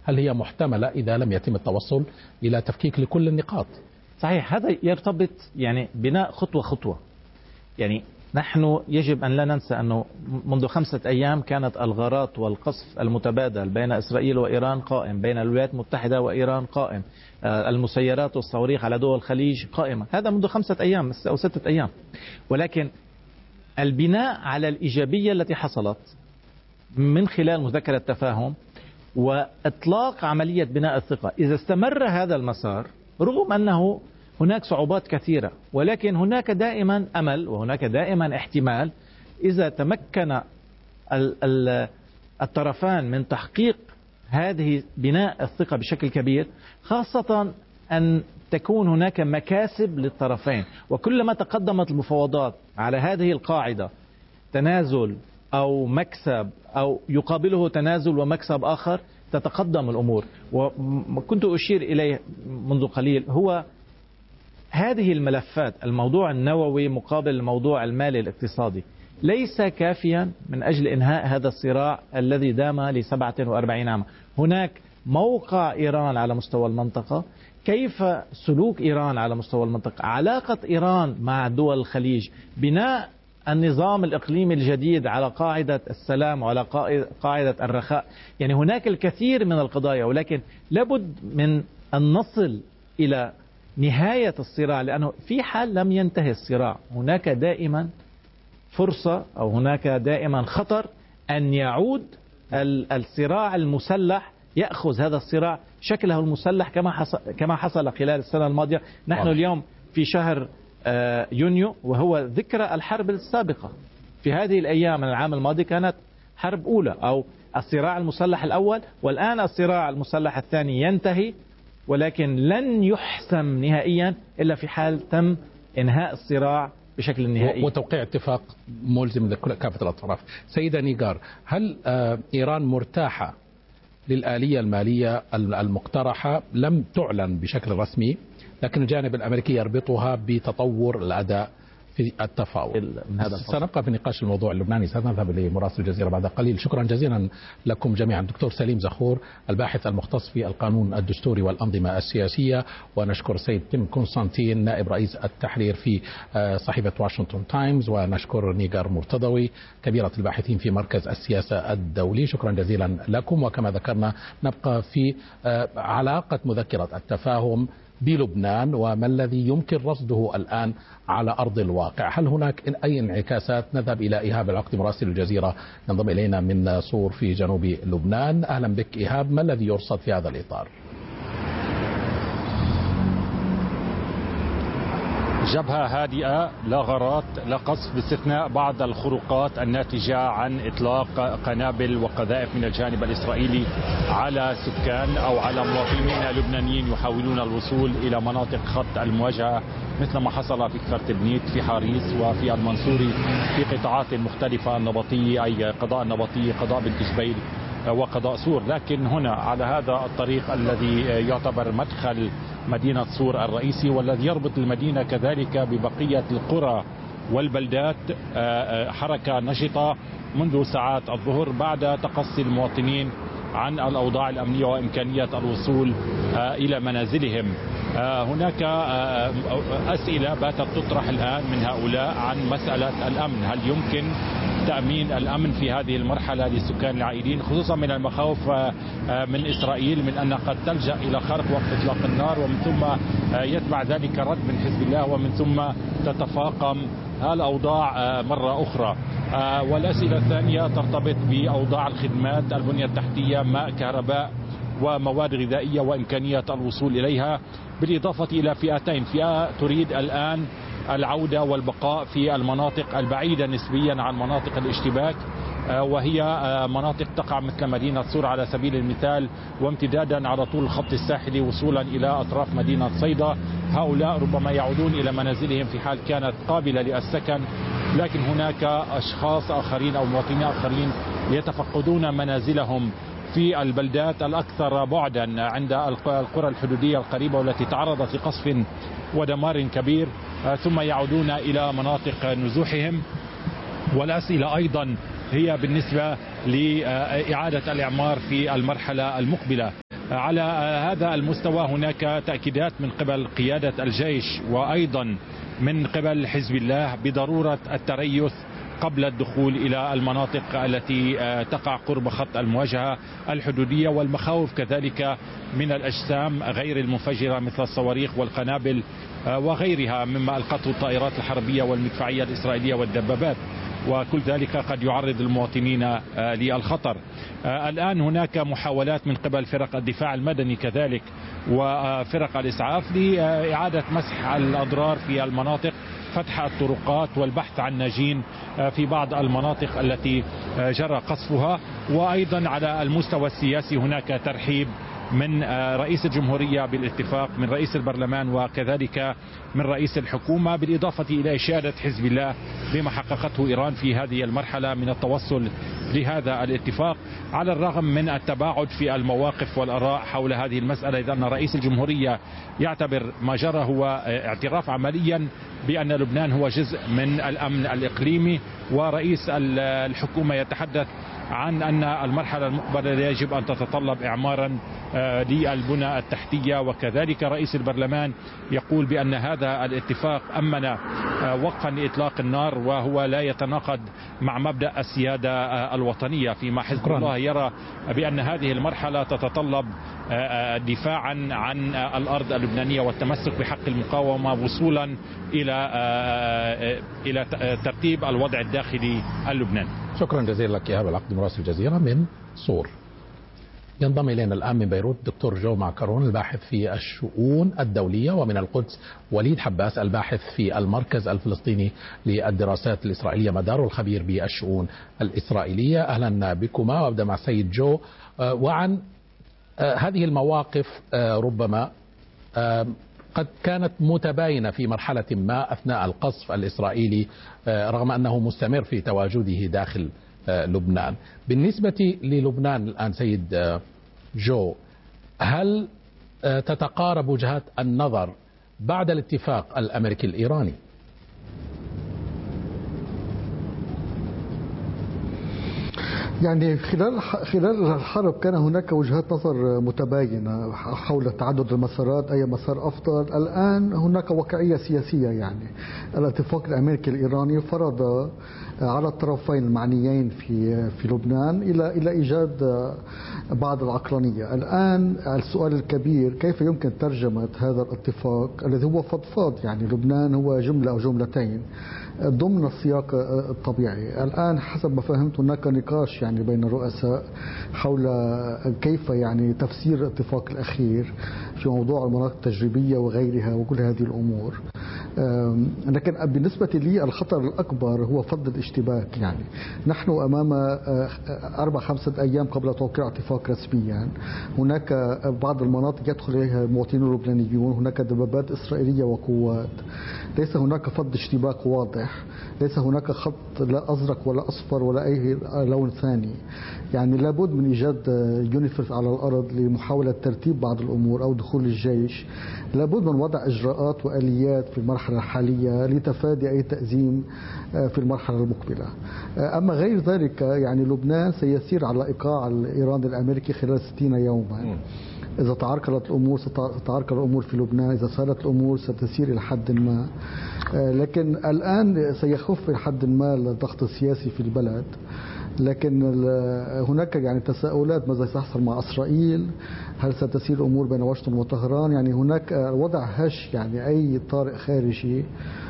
هل هي محتملة إذا لم يتم التوصل إلى تفكيك لكل النقاط؟ صحيح، هذا يرتبط يعني بناء خطوة خطوة. يعني نحن يجب أن لا ننسى أنه منذ 5 أيام كانت الغارات والقصف المتبادل بين إسرائيل وإيران قائم، بين الولايات المتحدة وإيران قائم، المسيرات والصواريخ على دول الخليج قائمة. هذا منذ 5 أيام أو 6 أيام. ولكن البناء على الإيجابية التي حصلت من خلال مذكرة تفاهم وإطلاق عملية بناء الثقة، إذا استمر هذا المسار رغم أنه هناك صعوبات كثيرة، ولكن هناك دائما أمل وهناك دائما احتمال إذا تمكن الطرفان من تحقيق هذه بناء الثقة بشكل كبير، خاصة أن تكون هناك مكاسب للطرفين. وكلما تقدمت المفاوضات على هذه القاعدة، تنازل أو مكسب أو يقابله تنازل ومكسب آخر، تتقدم الأمور. وكنت أشير إليه منذ قليل، هو هذه الملفات، الموضوع النووي مقابل الموضوع المالي الاقتصادي، ليس كافيا من أجل إنهاء هذا الصراع الذي دام ل47 عاما. هناك موقع إيران على مستوى المنطقة، كيف سلوك إيران على مستوى المنطقة، علاقة إيران مع دول الخليج، بناء النظام الإقليمي الجديد على قاعدة السلام وعلى قاعدة الرخاء. يعني هناك الكثير من القضايا، ولكن لابد من أن نصل إلى نهاية الصراع، لأنه في حال لم ينتهي الصراع هناك دائما فرصة أو هناك دائما خطر أن يعود الصراع المسلح، يأخذ هذا الصراع شكله المسلح كما حصل خلال السنة الماضية. نحن اليوم في شهر يونيو، وهو ذكرى الحرب السابقة. في هذه الأيام من العام الماضي كانت حرب أولى أو الصراع المسلح الأول، والآن الصراع المسلح الثاني ينتهي، ولكن لن يحسم نهائيا إلا في حال تم إنهاء الصراع بشكل نهائي وتوقيع اتفاق ملزم لكافة الأطراف. سيدة نيغار، هل إيران مرتاحة للآلية المالية المقترحة؟ لم تعلن بشكل رسمي، لكن الجانب الأمريكي يربطها بتطور الأداء في التفاوض. سنبقى في نقاش الموضوع اللبناني، سنذهب لمراسل الجزيرة بعد قليل. شكرا جزيلا لكم جميعا. دكتور سليم زخور الباحث المختص في القانون الدستوري والأنظمة السياسية، ونشكر سيد تيم كونستانتين نائب رئيس التحرير في صحيفة واشنطن تايمز، ونشكر نيغار مرتضوي كبيرة الباحثين في مركز السياسة الدولي. شكرا جزيلا لكم. وكما ذكرنا نبقى في علاقة مذكرة التفاهم بلبنان وما الذي يمكن رصده الآن على أرض الواقع. هل هناك أي انعكاسات؟ نذهب إلى إيهاب العقد مراسل الجزيرة ينضم إلينا من صور في جنوب لبنان. أهلا بك إيهاب، ما الذي يرصد في هذا الإطار؟ جبهة هادئة، لا غارات لا قصف، باستثناء بعض الخروقات الناتجة عن إطلاق قنابل وقذائف من الجانب الإسرائيلي على سكان أو على مواطنين لبنانيين يحاولون الوصول إلى مناطق خط المواجهة، مثل ما حصل في كفر تبنيت، في حاريس، وفي المنصوري، في قطاعات مختلفة النبطية، أي قضاء النبطية، قضاء بنت جبيل وقضاء صور. لكن هنا على هذا الطريق الذي يعتبر مدخل مدينة صور الرئيسي والذي يربط المدينة كذلك ببقية القرى والبلدات، حركة نشطة منذ ساعات الظهر بعد تقصي المواطنين عن الأوضاع الأمنية وإمكانية الوصول إلى منازلهم. هناك أسئلة باتت تطرح الآن من هؤلاء عن مسألة الأمن. هل يمكن تأمين الأمن في هذه المرحلة لسكان العائدين، خصوصا من المخاوف من إسرائيل من أن قد تلجأ إلى خرق وقف إطلاق النار، ومن ثم يتبع ذلك رد من حزب الله، ومن ثم تتفاقم الأوضاع مرة أخرى. والأسئلة الثانية ترتبط بأوضاع الخدمات، البنية التحتية، ماء، كهرباء ومواد غذائية وإمكانية الوصول إليها، بالإضافة إلى فئتين: فئة تريد الآن العودة والبقاء في المناطق البعيدة نسبيا عن مناطق الاشتباك، وهي مناطق تقع مثل مدينة صور على سبيل المثال، وامتدادا على طول الخط الساحلي وصولا إلى أطراف مدينة صيدا. هؤلاء ربما يعودون إلى منازلهم في حال كانت قابلة للسكن، لكن هناك أشخاص آخرين أو مواطنين آخرين يتفقدون منازلهم في البلدات الأكثر بعدا عند القرى الحدودية القريبة والتي تعرضت لقصف ودمار كبير، ثم يعودون إلى مناطق نزوحهم. والأسئلة أيضا هي بالنسبة لإعادة الإعمار في المرحلة المقبلة. على هذا المستوى هناك تأكيدات من قبل قيادة الجيش وأيضا من قبل حزب الله بضرورة التريث قبل الدخول إلى المناطق التي تقع قرب خط المواجهة الحدودية، والمخاوف كذلك من الأجسام غير المنفجرة مثل الصواريخ والقنابل وغيرها مما ألقته الطائرات الحربية والمدفعية الإسرائيلية والدبابات، وكل ذلك قد يعرض المواطنين للخطر. الآن هناك محاولات من قبل فرق الدفاع المدني كذلك وفرق الإسعاف لإعادة مسح الأضرار في المناطق، فتح الطرقات والبحث عن ناجين في بعض المناطق التي جرى قصفها. وأيضا على المستوى السياسي هناك ترحيب من رئيس الجمهورية بالاتفاق، من رئيس البرلمان وكذلك من رئيس الحكومة، بالإضافة إلى إشادة حزب الله بما حققته إيران في هذه المرحلة من التوصل لهذا الاتفاق، على الرغم من التباعد في المواقف والآراء حول هذه المسألة، إذ أن رئيس الجمهورية يعتبر ما جرى هو اعتراف عمليا بأن لبنان هو جزء من الأمن الإقليمي، ورئيس الحكومة يتحدث عن أن المرحلة المقبلة يجب أن تتطلب إعمارا للبنى التحتية، وكذلك رئيس البرلمان يقول بأن هذا الاتفاق أمن وقفا لإطلاق النار وهو لا يتناقض مع مبدأ السيادة الوطنية، فيما حزب الله يرى بأن هذه المرحلة تتطلب دفاعا عن الأرض اللبنانية والتمسك بحق المقاومة وصولا إلى ترتيب الوضع الداخلي اللبناني. شكرا جزيلا لك إيهاب العقد مراسل الجزيرة من صور. ينضم إلينا الآن من بيروت دكتور جو معكرون الباحث في الشؤون الدولية، ومن القدس وليد حباس الباحث في المركز الفلسطيني للدراسات الإسرائيلية مدار الخبير بالشؤون الإسرائيلية. أهلا بكما، وأبدأ مع سيد جو وعن هذه المواقف ربما قد كانت متباينة في مرحلة ما أثناء القصف الإسرائيلي رغم أنه مستمر في تواجده داخل لبنان. بالنسبة للبنان الآن سيد جو، هل تتقارب وجهات النظر بعد الاتفاق الأمريكي الإيراني؟ يعني خلال الحرب كان هناك وجهات نظر متباينة حول تعدد المسارات، أي مسار أفضل. الآن هناك واقعية سياسية، يعني الاتفاق الأمريكي الإيراني فرض على الطرفين المعنيين في لبنان إلى إيجاد بعض العقلانية. الآن السؤال الكبير كيف يمكن ترجمة هذا الاتفاق الذي هو فضفاض، يعني لبنان هو جملة أو جملتين ضمن السياق الطبيعي. الآن حسب ما فهمت هناك نقاش يعني بين الرؤساء حول كيف يعني تفسير الاتفاق الأخير في موضوع المناطق التجريبية وغيرها وكل هذه الأمور. لكن بالنسبة لي الخطر الأكبر هو فض الاشتباك. يعني نحن أمام 4-5 أيام قبل توقيع اتفاق رسميا، هناك بعض المناطق يدخل إليها المواطنون اللبنانيون، هناك دبابات إسرائيلية وقوات، ليس هناك فض اشتباك واضح، ليس هناك خط لا أزرق ولا أصفر ولا أي لون ثاني. يعني لابد من إيجاد يونيفرس على الأرض لمحاولة ترتيب بعض الأمور أو دخول الجيش. لابد من وضع إجراءات وآليات في المرحلة الحالية لتفادي أي تأزيم في المرحلة المقبلة. أما غير ذلك يعني لبنان سيسير على إيقاع الإيران الأمريكي خلال 60 يوما. إذا تعرقلت الأمور ستتعرقل الأمور في لبنان، إذا سارت الأمور ستسير إلى حد ما. لكن الآن سيخف إلى حد ما الضغط السياسي في البلد. لكن هناك يعني تساؤلات ماذا سيحصل مع إسرائيل، هل ستسير الأمور بين واشنطن وطهران. يعني هناك وضع هش، يعني أي طارئ خارجي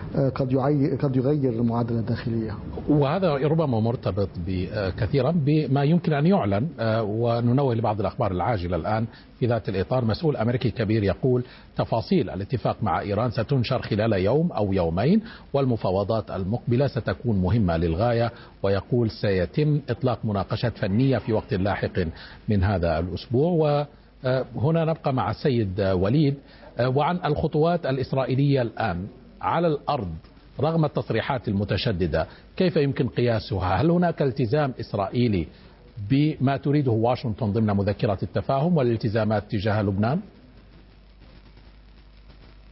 قد يغير المعادلة الداخلية. وهذا ربما مرتبط كثيرا بما يمكن أن يعلن، وننوه لبعض الأخبار العاجلة الآن في ذات الإطار. مسؤول أمريكي كبير يقول تفاصيل الاتفاق مع إيران ستنشر خلال يوم أو يومين، والمفاوضات المقبلة ستكون مهمة للغاية، ويقول سيتم إطلاق مناقشات فنية في وقت لاحق من هذا الأسبوع. وهنا نبقى مع السيد وليد وعن الخطوات الإسرائيلية الآن على الأرض رغم التصريحات المتشددة، كيف يمكن قياسها؟ هل هناك التزام إسرائيلي بما تريده واشنطن ضمن مذكرة التفاهم والالتزامات تجاه لبنان؟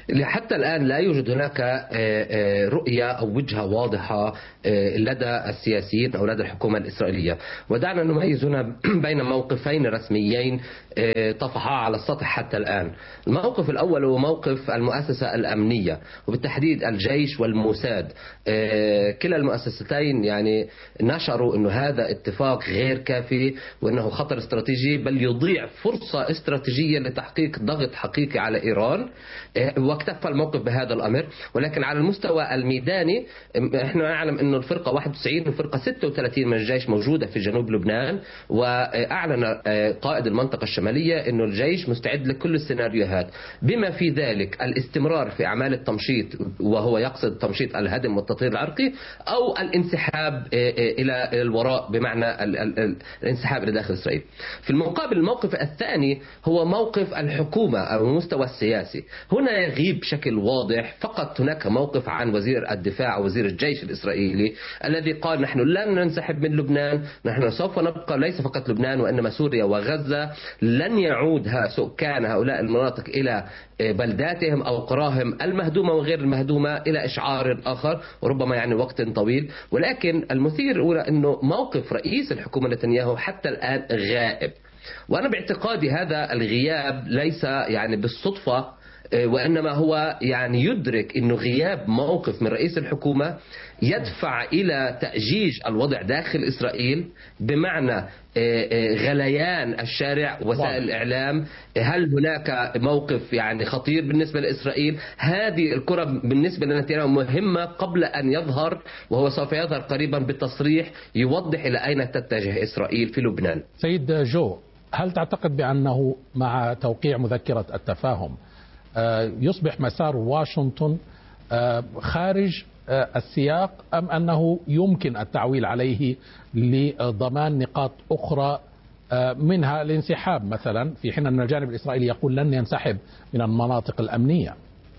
حتى الآن لا يوجد هناك رؤية أو وجهة واضحة لدى السياسيين أو لدى الحكومة الإسرائيلية. ودعنا نميز هنا بين موقفين رسميين طفحا على السطح حتى الآن. الموقف الأول هو موقف المؤسسة الأمنية وبالتحديد الجيش والموساد. كلا المؤسستين يعني نشروا أنه هذا اتفاق غير كافي وأنه خطر استراتيجي، بل يضيع فرصة استراتيجية لتحقيق ضغط حقيقي على إيران، واكتفى الموقف بهذا الأمر. ولكن على المستوى الميداني احنا نعلم أنه الفرقة 91 والفرقة 36 من الجيش موجودة في جنوب لبنان، وأعلن قائد المنطقة الشمالية أنه الجيش مستعد لكل السيناريوهات بما في ذلك الاستمرار في أعمال التمشيط، وهو يقصد تمشيط الهدم والتطهير العرقي، أو الانسحاب إلى الوراء بمعنى الانسحاب إلى داخل إسرائيل. في المقابل الموقف الثاني هو موقف الحكومة أو المستوى السياسي. هنا يغيب بشكل واضح، فقط هناك موقف عن وزير الدفاع أو وزير الجيش الإسرائيلي الذي قال نحن لن ننسحب من لبنان، نحن سوف نبقى ليس فقط لبنان وإنما سوريا وغزة، لن يعود سكان هؤلاء المناطق إلى بلداتهم أو قراهم المهدومة وغير المهدومة إلى إشعار آخر، وربما يعني وقت طويل. ولكن المثير هو أنه موقف رئيس الحكومة نتنياهو حتى الآن غائب، وأنا باعتقادي هذا الغياب ليس يعني بالصدفة، وإنما هو يعني يدرك أنه غياب موقف من رئيس الحكومة يدفع إلى تأجيج الوضع داخل إسرائيل، بمعنى غليان الشارع وسائل الإعلام. هل هناك موقف يعني خطير بالنسبة لإسرائيل؟ هذه الكرة بالنسبة لنتنياهو مهمة قبل أن يظهر، وهو سوف يظهر قريبا بالتصريح يوضح إلى أين تتجه إسرائيل في لبنان. سيد جو، هل تعتقد بأنه مع توقيع مذكرة التفاهم يصبح مسار واشنطن خارج السياق، أم أنه يمكن التعويل عليه لضمان نقاط أخرى منها الانسحاب مثلا، في حين أن الجانب الإسرائيلي يقول لن ينسحب من المناطق الأمنية؟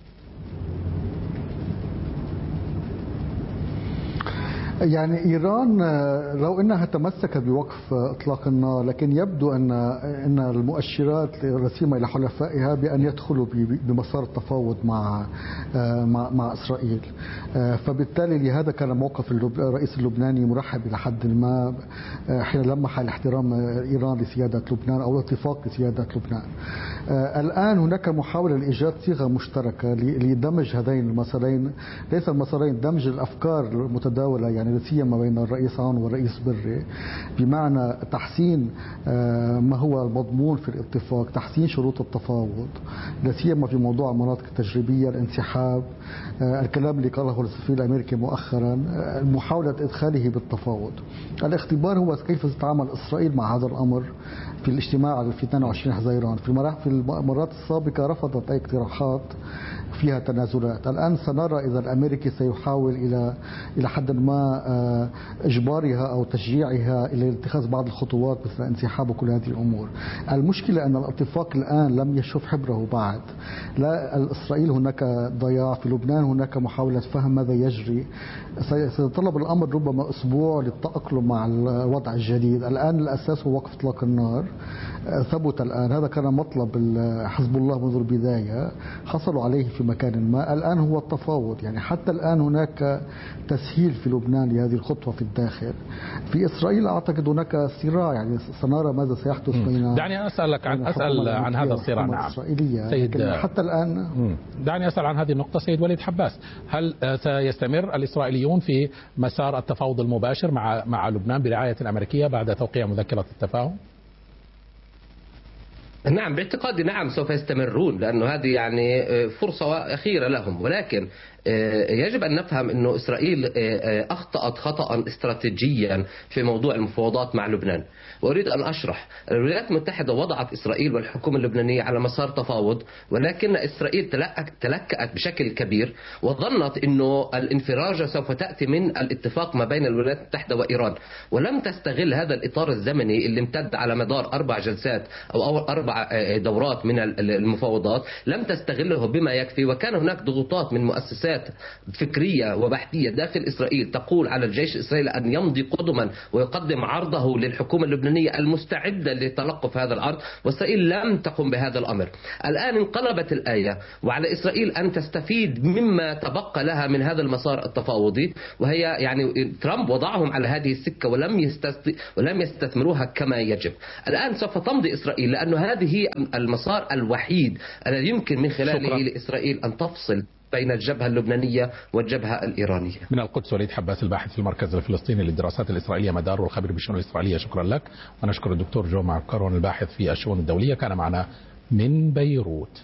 يعني إيران لو أنها تمسكت بوقف إطلاق النار، لكن يبدو أن المؤشرات رسيمة إلى حلفائها بأن يدخلوا بمسار التفاوض مع إسرائيل. فبالتالي لهذا كان موقف الرئيس اللبناني مرحب إلى حد ما حين لمح الاحترام إيران لسيادة لبنان أو الاتفاق لسيادة لبنان. الآن هناك محاولة لإيجاد صيغة مشتركة لدمج هذين المسارين، ليس المسارين، دمج الأفكار المتداولة يعني سيما بين الرئيس عون والرئيس بري، بمعنى تحسين ما هو المضمون في الاتفاق، تحسين شروط التفاوض لا سيما في موضوع المناطق التجريبية، الانسحاب، الكلام اللي قاله السفير الأمريكي مؤخرا، محاولة إدخاله بالتفاوض. الاختبار هو كيف تتعامل إسرائيل مع هذا الأمر. في الاجتماع في 22 حزيران في المرات السابقة رفضت أي اقتراحات فيها تنازلات. الآن سنرى إذا الأمريكي سيحاول إلى حد ما إجبارها أو تشجيعها إلى اتخاذ بعض الخطوات مثل انسحاب وكل هذه الأمور. المشكلة أن الاتفاق الآن لم يشوف حبره بعد. لا إسرائيل هناك ضياع، في لبنان هناك محاولة فهم ماذا يجري. سيتطلب الأمر ربما أسبوع للتأقلم مع الوضع الجديد. الآن الأساس هو وقف إطلاق النار، ثبت الآن، هذا كان مطلب حزب الله منذ البداية، حصلوا عليه في مكان ما. الآن هو التفاوض، يعني حتى الآن هناك تسهيل في لبنان لهذه الخطوة في الداخل. في إسرائيل أعتقد هناك صراع، يعني سنرى ماذا سيحدث بين دعني أسألك عن هذا الصراع. نعم سيد، حتى الآن دعني أسأل عن هذه النقطة سيد وليد حباس. هل سيستمر الإسرائيليون في مسار التفاوض المباشر مع لبنان برعاية الأمريكية بعد توقيع مذكرة التفاهم؟ نعم باعتقادي نعم سوف يستمرون، لأنه هذه يعني فرصة أخيرة لهم. ولكن يجب أن نفهم أنه إسرائيل أخطأت خطأ استراتيجيا في موضوع المفاوضات مع لبنان. وأريد أن أشرح. الولايات المتحدة وضعت إسرائيل والحكومة اللبنانية على مسار تفاوض، ولكن إسرائيل تلكأت بشكل كبير وظنت أنه الانفراجة سوف تأتي من الاتفاق ما بين الولايات المتحدة وإيران، ولم تستغل هذا الإطار الزمني اللي امتد على مدار 4 جلسات أو 4 4 دورات من المفاوضات لم تستغله بما يكفي، وكان هناك ضغوطات من مؤسسات فكرية وبحثية داخل إسرائيل تقول على الجيش الإسرائيلي أن يمضي قدما ويقدم عرضه للحكومة اللبنانية المستعدة لتلقف هذا العرض، وإسرائيل لم تقم بهذا الأمر. الآن انقلبت الآية، وعلى إسرائيل أن تستفيد مما تبقى لها من هذا المسار التفاوضي، وهي يعني ترامب وضعهم على هذه السكة ولم يستثمروها كما يجب. الآن سوف تمضي إسرائيل، لأن هذه المسار الوحيد الذي يمكن من خلاله لإسرائيل أن تفصل بين الجبهة اللبنانية والجبهة الإيرانية. من القدس وليد حباس، الباحث في المركز الفلسطيني للدراسات الإسرائيلية مدار والخبير بالشؤون الإسرائيلية، شكرا لك. ونشكر الدكتور جو معكرون الباحث في الشؤون الدولية، كان معنا من بيروت.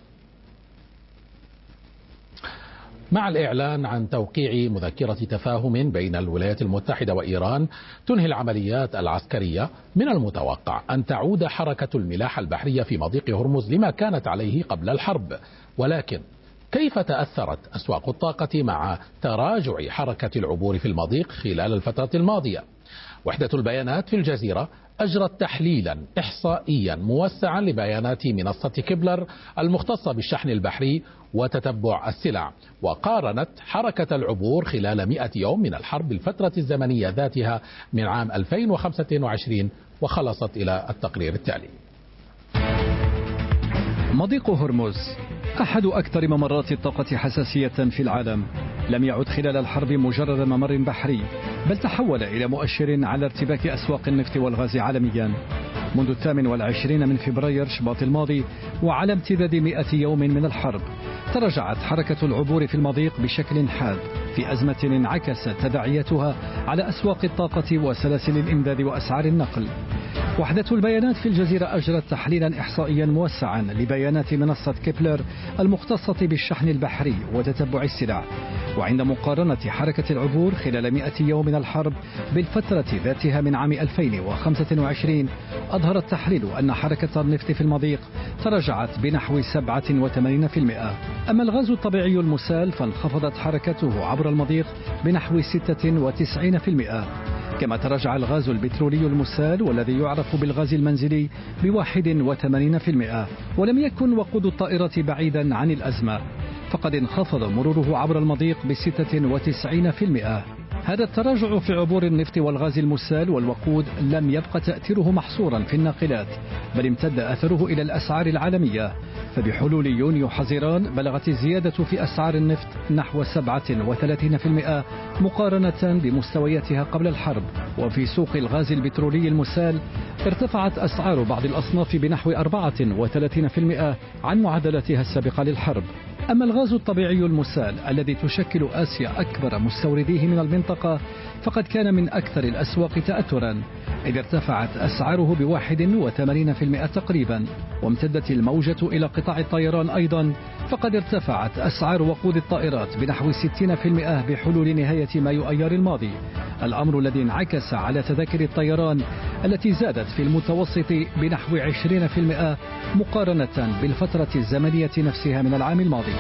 مع الإعلان عن توقيع مذكرة تفاهم بين الولايات المتحدة وإيران تنهي العمليات العسكرية، من المتوقع أن تعود حركة الملاحة البحرية في مضيق هرمز لما كانت عليه قبل الحرب. ولكن كيف تأثرت أسواق الطاقة مع تراجع حركة العبور في المضيق خلال الفترة الماضية؟ وحدة البيانات في الجزيرة أجرت تحليلا إحصائيا موسعا لبيانات منصة كيبلر المختصة بالشحن البحري وتتبع السلع، وقارنت حركة العبور خلال 100 يوم من الحرب الفترة الزمنية ذاتها من عام 2025، وخلصت إلى التقرير التالي. مضيق هرمز أحد أكثر ممرات الطاقة حساسية في العالم، لم يعد خلال الحرب مجرد ممر بحري، بل تحول إلى مؤشر على ارتباك أسواق النفط والغاز عالميا. منذ 28 من فبراير شباط الماضي، وعلى امتداد 100 يوم من الحرب، تراجعت حركة العبور في المضيق بشكل حاد في أزمة انعكست تداعياتها على أسواق الطاقة وسلاسل الإمداد وأسعار النقل. وحدة البيانات في الجزيرة أجرت تحليلا إحصائيا موسعا لبيانات منصة كيبلر المختصة بالشحن البحري وتتبع السلع، وعند مقارنة حركة العبور خلال 100 يوم من الحرب بالفترة ذاتها من عام 2025، أظهر التحليل أن حركة النفط في المضيق تراجعت بنحو 87%. أما الغاز الطبيعي المسال فانخفضت حركته عبر المضيق بنحو 96%، كما تراجع الغاز البترولي المسال والذي يعرف بالغاز المنزلي ب81%. ولم يكن وقود الطائرة بعيدا عن الأزمة، فقد انخفض مروره عبر المضيق ب96%. هذا التراجع في عبور النفط والغاز المسال والوقود لم يبقى تأثيره محصورا في الناقلات، بل امتد أثره إلى الأسعار العالمية. فبحلول يونيو حزيران بلغت الزيادة في أسعار النفط نحو 37% مقارنة بمستوياتها قبل الحرب. وفي سوق الغاز البترولي المسال ارتفعت أسعار بعض الأصناف بنحو 34% عن معدلاتها السابقة للحرب. أما الغاز الطبيعي المسال الذي تشكل آسيا أكبر مستورديه من المنطقة، فقد كان من أكثر الأسواق تأثرا، إذ ارتفعت أسعاره ب81% تقريبا. وامتدت الموجة إلى قطاع الطيران أيضا، فقد ارتفعت أسعار وقود الطائرات بنحو 60% بحلول نهاية مايو أيار الماضي، الأمر الذي انعكس على تذاكر الطيران التي زادت في المتوسط بنحو 20% مقارنة بالفترة الزمنية نفسها من العام الماضي.